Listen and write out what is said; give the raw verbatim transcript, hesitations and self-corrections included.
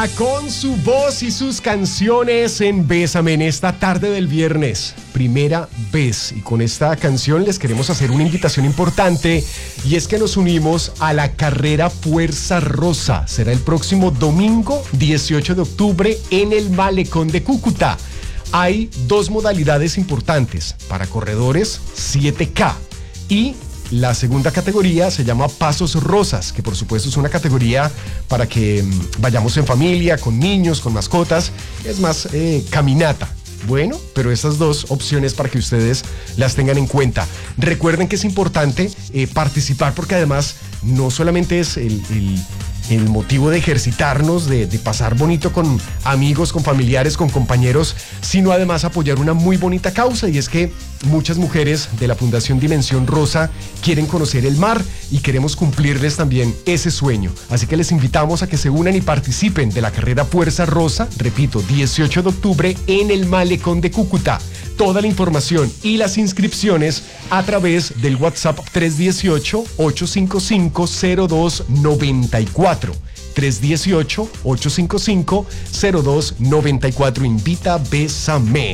Con su voz y sus canciones en Bésame en esta tarde del viernes, primera vez. Y con esta canción les queremos hacer una invitación importante, y es que nos unimos a la carrera Fuerza Rosa. Será el próximo domingo dieciocho de octubre en el Malecón de Cúcuta. Hay dos modalidades importantes para corredores, siete K, y la segunda categoría se llama Pasos Rosas, que por supuesto es una categoría para que mmm, vayamos en familia, con niños, con mascotas. Es más eh, caminata. Bueno, pero estas dos opciones para que ustedes las tengan en cuenta. Recuerden que es importante eh, participar, porque además no solamente es el, el, el motivo de ejercitarnos, de, de pasar bonito con amigos, con familiares, con compañeros, sino además apoyar una muy bonita causa, y es que muchas mujeres de la Fundación Dimensión Rosa quieren conocer el mar y queremos cumplirles también ese sueño. Así que les invitamos a que se unan y participen de la carrera Fuerza Rosa, repito, dieciocho de octubre en el Malecón de Cúcuta. Toda la información y las inscripciones a través del WhatsApp tres uno ocho, ocho cinco cinco, cero dos nueve cuatro. tres uno ocho, ocho cinco cinco, cero dos nueve cuatro. Invita Bésame.